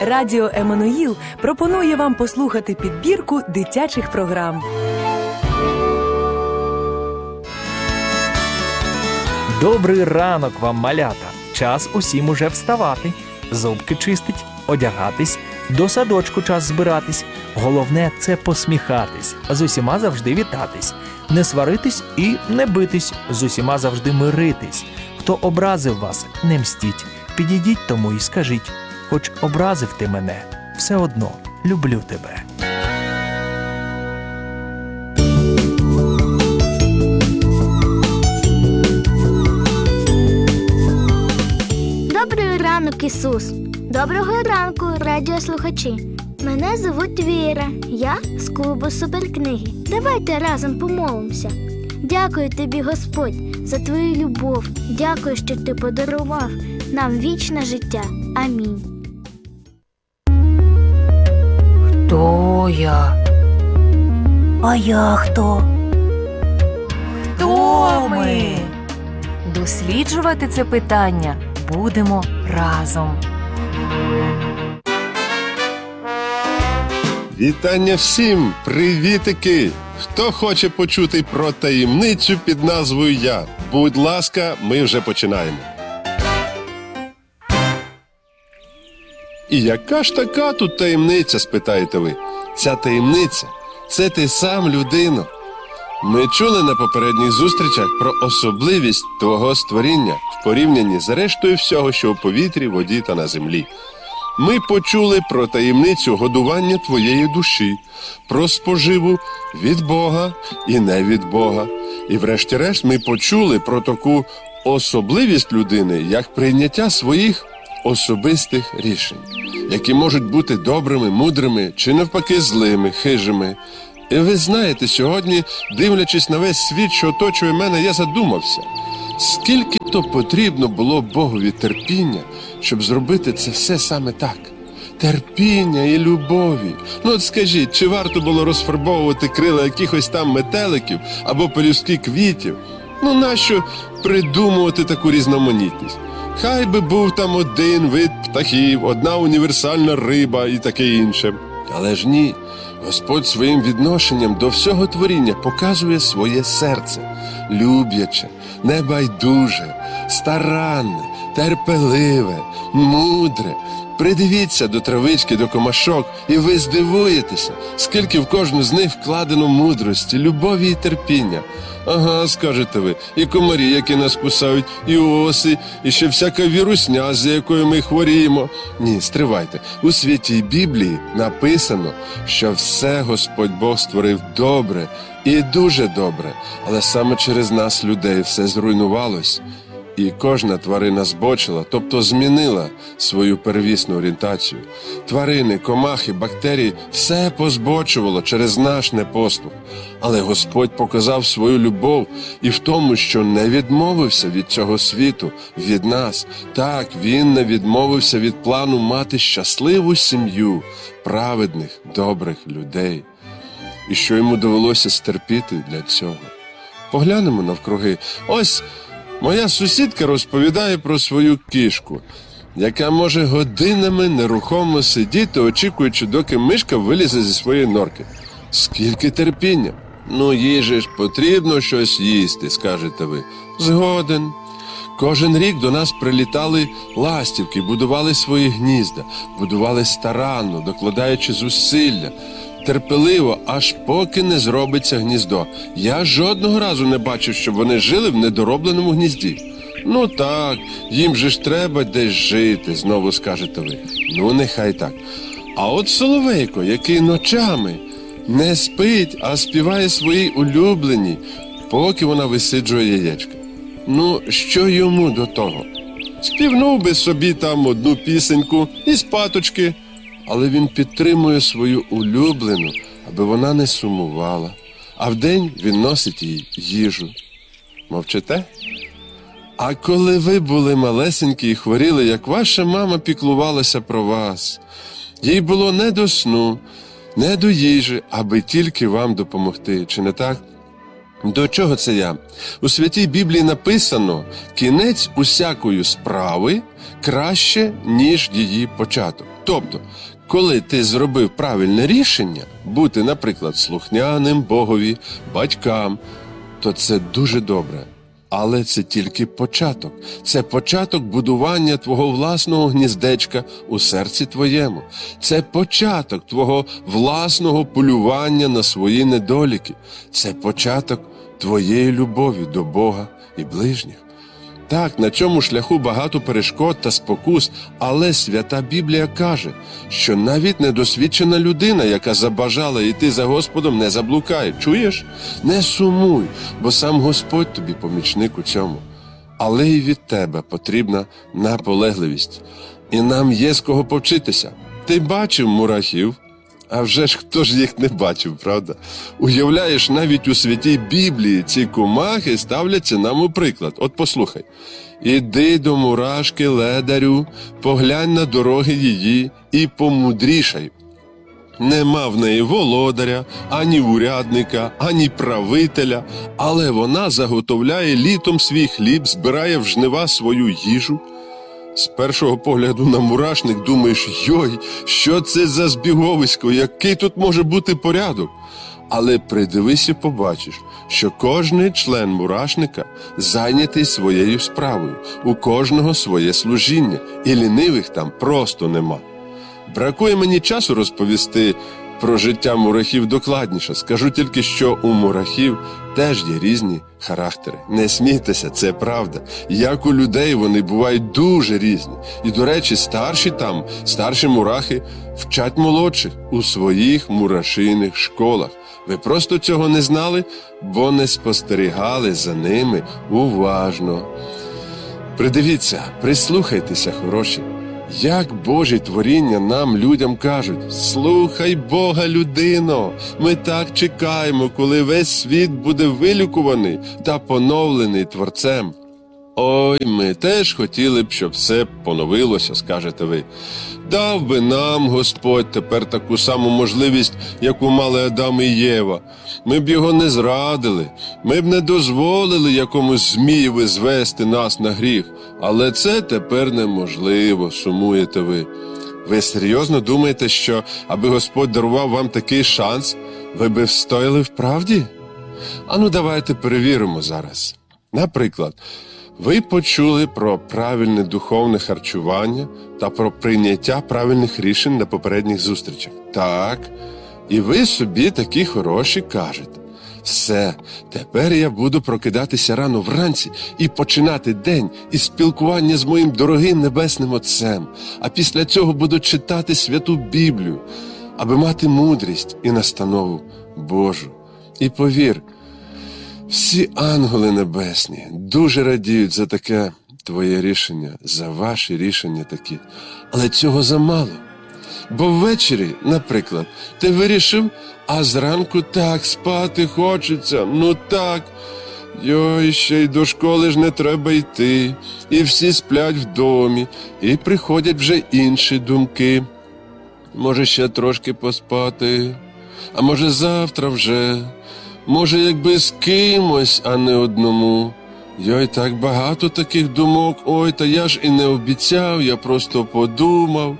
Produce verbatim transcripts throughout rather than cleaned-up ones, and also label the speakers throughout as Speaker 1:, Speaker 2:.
Speaker 1: Радіо Еммануїл пропонує вам послухати підбірку дитячих програм.
Speaker 2: Добрий ранок вам, малята! Час усім уже вставати, зубки чистить, одягатись, до садочку час збиратись. Головне – це посміхатись, з усіма завжди вітатись, не сваритись і не битись, з усіма завжди миритись. Хто образив вас, не мстіть, підійдіть тому і скажіть: хоч образив ти мене, все одно люблю тебе.
Speaker 3: Добрий ранок, Ісус! Доброго ранку, радіослухачі! Мене звуть Віра, я з клубу Суперкниги. Давайте разом помолимося. Дякую тобі, Господь, за твою любов. Дякую, що ти подарував нам вічне життя. Амінь.
Speaker 4: Хто я?
Speaker 5: А я хто?
Speaker 4: Хто ми? Досліджувати це питання будемо разом.
Speaker 6: Вітання всім! Привітики! Хто хоче почути про таємницю під назвою «Я»? Будь ласка, ми вже починаємо. І яка ж така тут таємниця, спитаєте ви? Ця таємниця – це ти сам, людино. Ми чули на попередніх зустрічах про особливість твого створіння в порівнянні з рештою всього, що в повітрі, воді та на землі. Ми почули про таємницю годування твоєї душі, про споживу від Бога і не від Бога. І врешті-решт ми почули про таку особливість людини, як прийняття своїх особистих рішень, які можуть бути добрими, мудрими чи навпаки злими, хижими. І ви знаєте, сьогодні, дивлячись на весь світ, що оточує мене, я задумався, скільки то потрібно було Богові терпіння, щоб зробити це все саме так. Терпіння і любові. Ну от скажіть, чи варто було розфарбовувати крила якихось там метеликів або пелюстки квітів? Ну нащо придумувати таку різноманітність? Хай би був там один вид птахів, одна універсальна риба і таке інше. Але ж ні. Господь своїм відношенням до всього творіння показує своє серце. Любляче, небайдуже, старанне, терпеливе, мудре. Придивіться до травички, до комашок, і ви здивуєтеся, скільки в кожну з них вкладено мудрості, любові і терпіння. Ага, скажете ви, і комарі, які нас кусають, і оси, і ще всяка вірусня, за якою ми хворіємо. Ні, стривайте. У Святій Біблії написано, що все Господь Бог створив добре і дуже добре, але саме через нас, людей, все зруйнувалось. І кожна тварина збочила, тобто змінила свою первісну орієнтацію. Тварини, комахи, бактерії – все позбочувало через наш непослух. Але Господь показав свою любов і в тому, що не відмовився від цього світу, від нас. Так, Він не відмовився від плану мати щасливу сім'ю праведних, добрих людей. І що йому довелося стерпіти для цього? Поглянемо навкруги. Ось моя сусідка розповідає про свою кішку, яка може годинами нерухомо сидіти, очікуючи, доки мишка вилізе зі своєї норки. Скільки терпіння! Ну, їй же ж потрібно щось їсти, скажете ви. Згоден. Кожен рік до нас прилітали ластівки, будували свої гнізда, будували старанно, докладаючи зусилля, терпеливо, аж поки не зробиться гніздо. Я жодного разу не бачив, щоб вони жили в недоробленому гнізді. Ну так, їм же ж треба десь жити, знову скажете ви. Ну, нехай так. А от соловейко, який ночами не спить, а співає своїй улюбленій, поки вона висиджує яєчка. Ну, що йому до того? Співнув би собі там одну пісеньку і спаточки, але він підтримує свою улюблену, аби вона не сумувала, а вдень він носить їй їжу. Мовчите? А коли ви були малесенькі і хворіли, як ваша мама піклувалася про вас, їй було не до сну, не до їжі, аби тільки вам допомогти, чи не так? До чого це я? У Святій Біблії написано: «Кінець усякої справи краще, ніж її початок». Тобто, коли ти зробив правильне рішення, бути, наприклад, слухняним Богові, батькам, то це дуже добре. Але це тільки початок. Це початок будування твого власного гніздечка у серці твоєму. Це початок твого власного полювання на свої недоліки. Це початок твоєї любові до Бога і ближніх. Так, на цьому шляху багато перешкод та спокус, але Свята Біблія каже, що навіть недосвідчена людина, яка забажала йти за Господом, не заблукає. Чуєш? Не сумуй, бо сам Господь тобі помічник у цьому. Але й від тебе потрібна наполегливість. І нам є з кого повчитися. Ти бачив мурахів? А вже ж хто ж їх не бачив, правда? Уявляєш, навіть у Святій Біблії ці комахи ставляться нам у приклад. От послухай. «Іди до мурашки, ледарю, поглянь на дороги її і помудрішай. Нема в неї володаря, ані урядника, ані правителя, але вона заготовляє літом свій хліб, збирає в жнива свою їжу». З першого погляду на мурашник думаєш, йой, що це за збіговисько, який тут може бути порядок? Але придивись і побачиш, що кожний член мурашника зайнятий своєю справою, у кожного своє служіння, і лінивих там просто нема. Бракує мені часу розповісти про життя мурахів докладніше. Скажу тільки, що у мурахів теж є різні характери. Не смійтеся, це правда. Як у людей вони бувають дуже різні. І, до речі, старші там, старші мурахи вчать молодших у своїх мурашиних школах. Ви просто цього не знали, бо не спостерігали за ними уважно. Придивіться, прислухайтеся, хороші. Як Божі творіння нам, людям, кажуть: «Слухай Бога, людино, ми так чекаємо, коли весь світ буде вилікуваний та поновлений Творцем». Ой, ми теж хотіли б, щоб все поновилося, скажете ви. Дав би нам Господь тепер таку саму можливість, яку мали Адам і Єва. Ми б його не зрадили, ми б не дозволили якомусь змієві звести нас на гріх. Але це тепер неможливо, сумуєте ви. Ви серйозно думаєте, що аби Господь дарував вам такий шанс, ви би встояли в правді? Ану, давайте перевіримо зараз. Наприклад, ви почули про правильне духовне харчування та про прийняття правильних рішень на попередніх зустрічах. Так, і ви собі такі хороші кажете: все, тепер я буду прокидатися рано вранці і починати день із спілкування з моїм дорогим Небесним Отцем, а після цього буду читати Святу Біблію, аби мати мудрість і настанову Божу. І повір, всі ангели небесні дуже радіють за таке твоє рішення, за ваші рішення такі. Але цього замало. Бо ввечері, наприклад, ти вирішив, а зранку так спати хочеться, ну так. Йой, ще й до школи ж не треба йти, і всі сплять в домі, і приходять вже інші думки. Може, ще трошки поспати, а може завтра вже, може, якби з кимось, а не одному. Йой, так багато таких думок, ой, та я ж і не обіцяв, я просто подумав.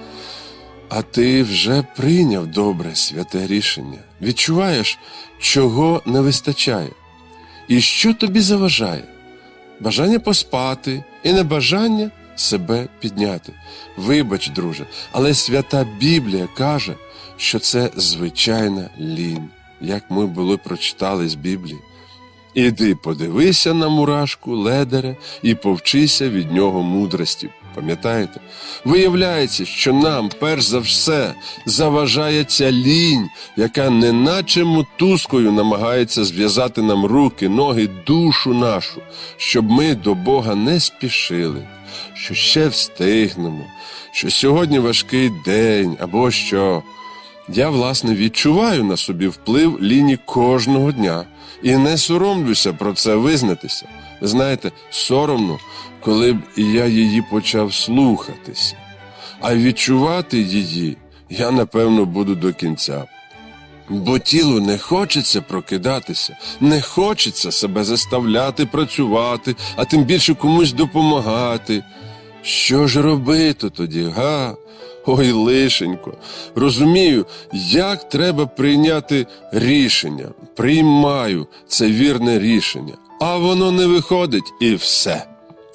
Speaker 6: А ти вже прийняв добре, святе рішення. Відчуваєш, чого не вистачає. І що тобі заважає? Бажання поспати і небажання себе підняти. Вибач, друже, але Свята Біблія каже, що це звичайна лінь, як ми були прочитали з Біблії. Іди подивися на мурашку, ледаря, і повчися від нього мудрості. Пам'ятаєте? Виявляється, що нам, перш за все, заважає ця лінь, яка неначе мотузкою намагається зв'язати нам руки, ноги, душу нашу, щоб ми до Бога не спішили, що ще встигнемо, що сьогодні важкий день, або що. Я, власне, відчуваю на собі вплив ліні кожного дня і не соромлюся про це визнатися. Ви знаєте, соромно, коли б я її почав слухатися. А відчувати її я, напевно, буду до кінця. Бо тілу не хочеться прокидатися, не хочеться себе заставляти працювати, а тим більше комусь допомагати. Що ж робити тоді, га? Ой, лишенько, розумію, як треба прийняти рішення. Приймаю це вірне рішення, а воно не виходить і все.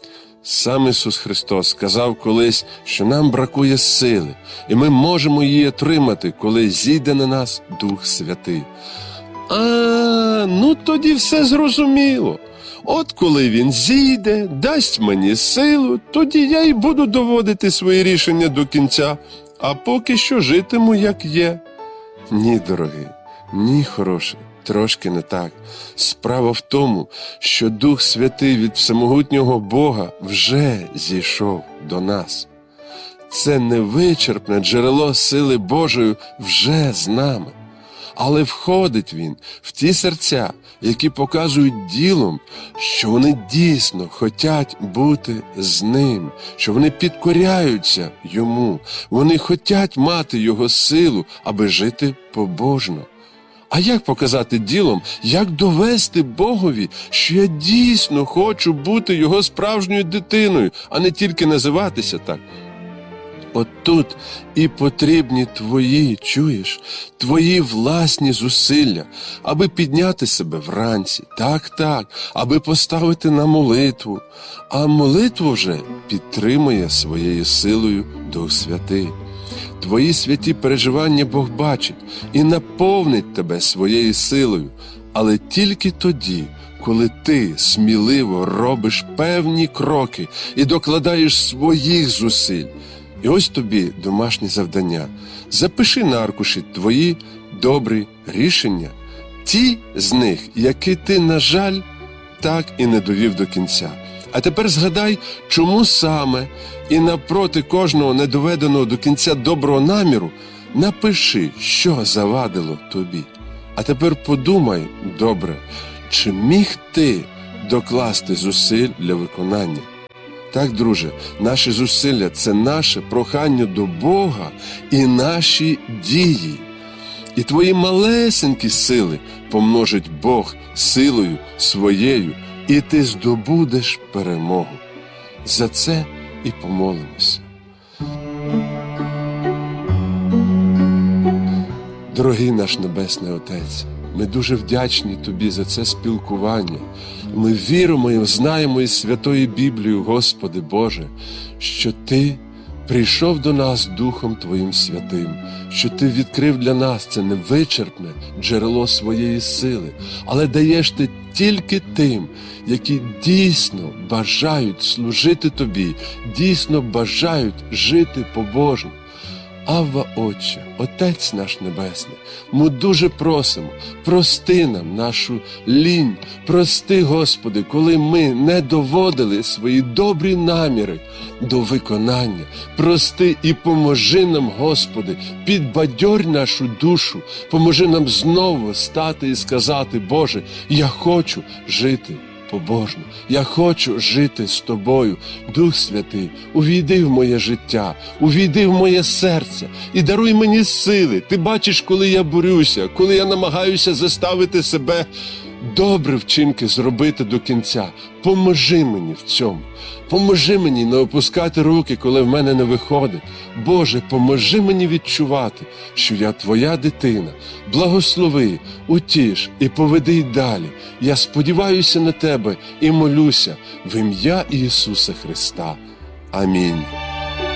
Speaker 6: Сам Ісус Христос сказав колись, що нам бракує сили, і ми можемо її отримати, коли зійде на нас Дух Святий. А, ну тоді все зрозуміло. От коли він зійде, дасть мені силу, тоді я й буду доводити свої рішення до кінця, а поки що житиму, як є. Ні, дорогий, ні, хороший, трошки не так. Справа в тому, що Дух Святий від всемогутнього Бога вже зійшов до нас. Це невичерпне джерело сили Божої вже з нами. Але входить він в ті серця, які показують ділом, що вони дійсно хочуть бути з ним, що вони підкоряються йому, вони хочуть мати його силу, аби жити побожно. А як показати ділом, як довести Богові, що я дійсно хочу бути його справжньою дитиною, а не тільки називатися так? От тут і потрібні твої, чуєш, твої власні зусилля, аби підняти себе вранці, так-так, аби поставити на молитву. А молитву вже підтримує своєю силою Дух Святий. Твої святі переживання Бог бачить і наповнить тебе своєю силою, але тільки тоді, коли ти сміливо робиш певні кроки і докладаєш своїх зусиль. І ось тобі домашнє завдання. Запиши на аркуші твої добрі рішення, ті з них, які ти, на жаль, так і не довів до кінця. А тепер згадай, чому саме, і напроти кожного недоведеного до кінця доброго наміру напиши, що завадило тобі. А тепер подумай, добре, чи міг ти докласти зусиль для виконання? Так, друже, наші зусилля – це наше прохання до Бога і наші дії. І твої малесенькі сили помножить Бог силою своєю, і ти здобудеш перемогу. За це і помолимося. Дорогий наш Небесний Отець, ми дуже вдячні Тобі за це спілкування. Ми віримо і знаємо із Святої Біблії, Господи Боже, що Ти прийшов до нас Духом Твоїм Святим, що Ти відкрив для нас це невичерпне джерело своєї сили, але даєш Ти тільки тим, які дійсно бажають служити Тобі, дійсно бажають жити побожно. Авва, Отче, Отець наш Небесний, ми дуже просимо, прости нам нашу лінь, прости, Господи, коли ми не доводили свої добрі наміри до виконання. Прости і поможи нам, Господи, підбадьорь нашу душу, поможи нам знову стати і сказати, Боже, я хочу жити побожно. Я хочу жити з Тобою. Дух Святий, увійди в моє життя, увійди в моє серце і даруй мені сили. Ти бачиш, коли я борюся, коли я намагаюся заставити себе добрі вчинки зробити до кінця. Поможи мені в цьому. Поможи мені не опускати руки, коли в мене не виходить. Боже, поможи мені відчувати, що я Твоя дитина. Благослови, утіш і поведи й далі. Я сподіваюся на Тебе і молюся в ім'я Ісуса Христа. Амінь.